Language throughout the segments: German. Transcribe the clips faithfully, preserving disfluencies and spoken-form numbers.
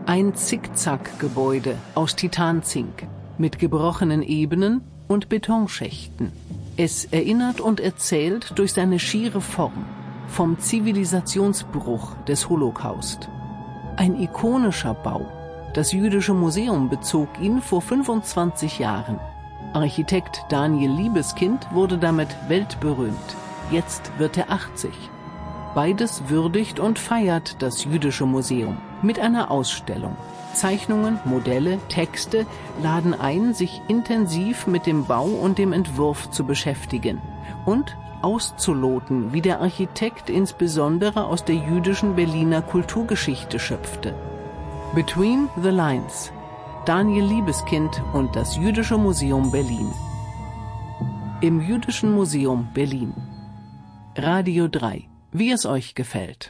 Ein Zickzack-Gebäude aus Titanzink mit gebrochenen Ebenen und Betonschächten. Es erinnert und erzählt durch seine schiere Form vom Zivilisationsbruch des Holocaust. Ein ikonischer Bau. Das Jüdische Museum bezog ihn vor fünfundzwanzig Jahren. Architekt Daniel Liebeskind wurde damit weltberühmt. Jetzt wird er achtzig. Beides würdigt und feiert das Jüdische Museum mit einer Ausstellung. Zeichnungen, Modelle, Texte laden ein, sich intensiv mit dem Bau und dem Entwurf zu beschäftigen und auszuloten, wie der Architekt insbesondere aus der jüdischen Berliner Kulturgeschichte schöpfte. Between the Lines. Daniel Liebeskind und das Jüdische Museum Berlin. Im Jüdischen Museum Berlin. Radio drei. Wie es euch gefällt.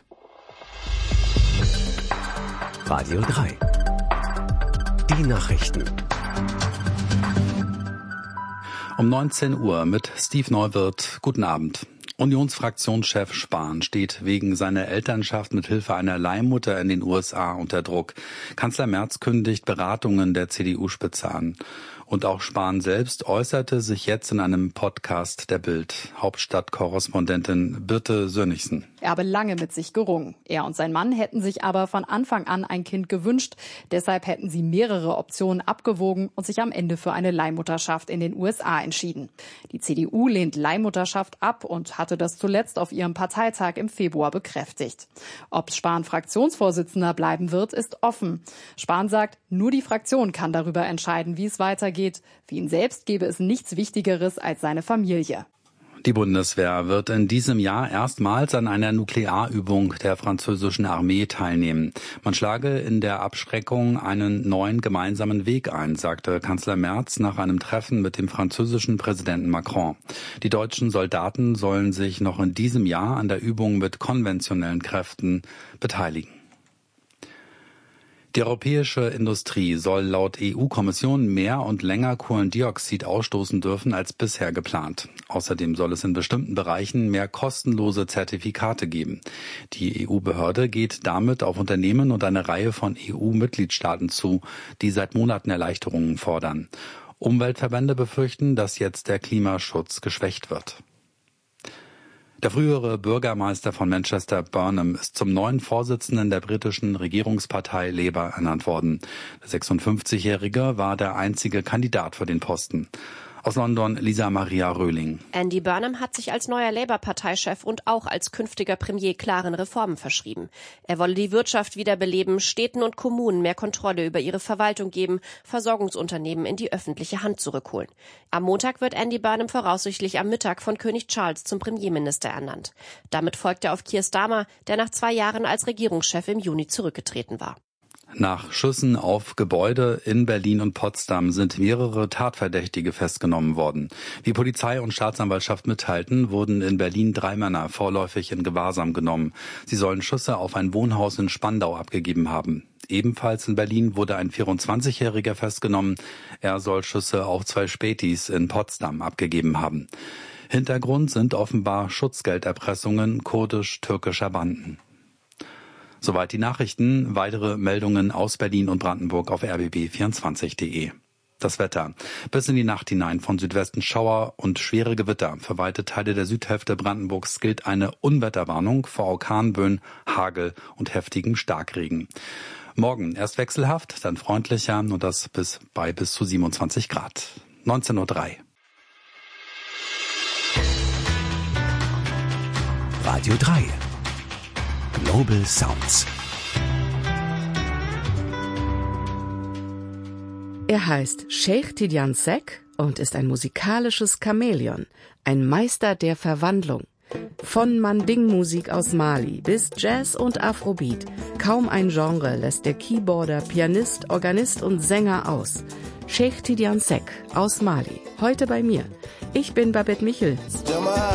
Radio drei. Die Nachrichten. Um neunzehn Uhr mit Steve Neuwirth. Guten Abend. Unionsfraktionschef Spahn steht wegen seiner Elternschaft mit Hilfe einer Leihmutter in den U S A unter Druck. Kanzler Merz kündigt Beratungen der C D U-Spitze an. Und auch Spahn selbst äußerte sich jetzt in einem Podcast der Bild. Hauptstadtkorrespondentin Birte Sönnigsen. Er habe lange mit sich gerungen. Er und sein Mann hätten sich aber von Anfang an ein Kind gewünscht. Deshalb hätten sie mehrere Optionen abgewogen und sich am Ende für eine Leihmutterschaft in den U S A entschieden. Die C D U lehnt Leihmutterschaft ab und hatte das zuletzt auf ihrem Parteitag im Februar bekräftigt. Ob Spahn Fraktionsvorsitzender bleiben wird, ist offen. Spahn sagt, nur die Fraktion kann darüber entscheiden, wie es weitergeht. Für ihn selbst gäbe es nichts Wichtigeres als seine Familie. Die Bundeswehr wird in diesem Jahr erstmals an einer Nuklearübung der französischen Armee teilnehmen. Man schlage in der Abschreckung einen neuen gemeinsamen Weg ein, sagte Kanzler Merz nach einem Treffen mit dem französischen Präsidenten Macron. Die deutschen Soldaten sollen sich noch in diesem Jahr an der Übung mit konventionellen Kräften beteiligen. Die europäische Industrie soll laut E U-Kommission mehr und länger Kohlendioxid ausstoßen dürfen als bisher geplant. Außerdem soll es in bestimmten Bereichen mehr kostenlose Zertifikate geben. Die E U-Behörde geht damit auf Unternehmen und eine Reihe von E U-Mitgliedstaaten zu, die seit Monaten Erleichterungen fordern. Umweltverbände befürchten, dass jetzt der Klimaschutz geschwächt wird. Der frühere Bürgermeister von Manchester, Burnham, ist zum neuen Vorsitzenden der britischen Regierungspartei Labour ernannt worden. Der sechsundfünfzigjährige war der einzige Kandidat für den Posten. Aus London, Lisa Maria Röhling. Andy Burnham hat sich als neuer Labour-Parteichef und auch als künftiger Premier klaren Reformen verschrieben. Er wolle die Wirtschaft wiederbeleben, Städten und Kommunen mehr Kontrolle über ihre Verwaltung geben, Versorgungsunternehmen in die öffentliche Hand zurückholen. Am Montag wird Andy Burnham voraussichtlich am Mittag von König Charles zum Premierminister ernannt. Damit folgt er auf Keir Starmer, der nach zwei Jahren als Regierungschef im Juni zurückgetreten war. Nach Schüssen auf Gebäude in Berlin und Potsdam sind mehrere Tatverdächtige festgenommen worden. Wie Polizei und Staatsanwaltschaft mitteilten, wurden in Berlin drei Männer vorläufig in Gewahrsam genommen. Sie sollen Schüsse auf ein Wohnhaus in Spandau abgegeben haben. Ebenfalls in Berlin wurde ein vierundzwanzigjähriger festgenommen. Er soll Schüsse auf zwei Spätis in Potsdam abgegeben haben. Hintergrund sind offenbar Schutzgelderpressungen kurdisch-türkischer Banden. Soweit die Nachrichten. Weitere Meldungen aus Berlin und Brandenburg auf r b b vierundzwanzig punkt de. Das Wetter. Bis in die Nacht hinein von Südwesten Schauer und schwere Gewitter. Für weite Teile der Südhälfte Brandenburgs gilt eine Unwetterwarnung vor Orkanböen, Hagel und heftigem Starkregen. Morgen erst wechselhaft, dann freundlicher und das bis bei bis zu siebenundzwanzig Grad. neunzehn Uhr drei. Radio drei. Global Sounds. Er heißt Sheikh Tidiane Seck und ist ein musikalisches Chamäleon, ein Meister der Verwandlung. Von Manding-Musik aus Mali bis Jazz und Afrobeat, kaum ein Genre lässt der Keyboarder, Pianist, Organist und Sänger aus. Sheikh Tidiane Seck aus Mali, heute bei mir. Ich bin Babette Michel.